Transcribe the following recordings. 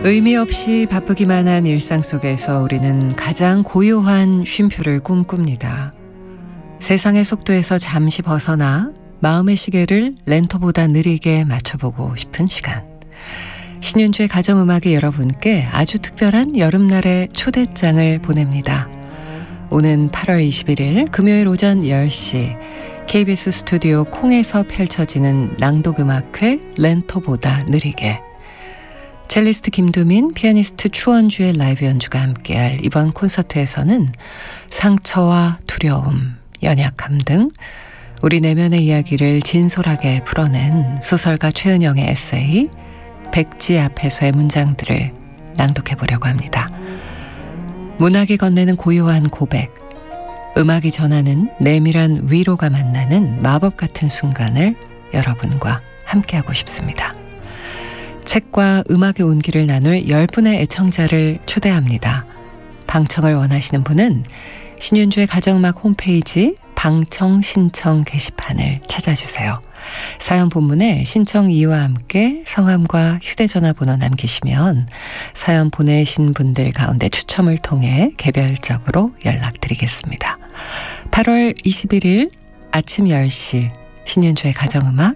의미 없이 바쁘기만 한 일상 속에서 우리는 가장 고요한 쉼표를 꿈꿉니다. 세상의 속도에서 잠시 벗어나 마음의 시계를 렌터보다 느리게 맞춰보고 싶은 시간. 신윤주의 가정음악이 여러분께 아주 특별한 여름날의 초대장을 보냅니다. 오는 8월 21일 금요일 오전 10시 KBS 스튜디오 콩에서 펼쳐지는 낭독음악회 렌터보다 느리게. 첼리스트 김두민, 피아니스트 추원주의 라이브 연주가 함께할 이번 콘서트에서는 상처와 두려움, 연약함 등 우리 내면의 이야기를 진솔하게 풀어낸 소설가 최은영의 에세이 백지 앞에서의 문장들을 낭독해 보려고 합니다. 문학이 건네는 고요한 고백, 음악이 전하는 내밀한 위로가 만나는 마법 같은 순간을 여러분과 함께하고 싶습니다. 책과 음악의 온기를 나눌 10분의 애청자를 초대합니다. 방청을 원하시는 분은 신윤주의 가정음악 홈페이지 방청 신청 게시판을 찾아주세요. 사연 본문에 신청 이유와 함께 성함과 휴대전화 번호 남기시면 사연 보내신 분들 가운데 추첨을 통해 개별적으로 연락드리겠습니다. 8월 21일 아침 10시 신윤주의 가정음악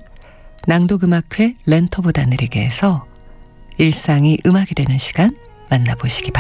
낭독음악회 렌터보다 느리게에서 일상이 음악이 되는 시간 만나보시기 바랍니다.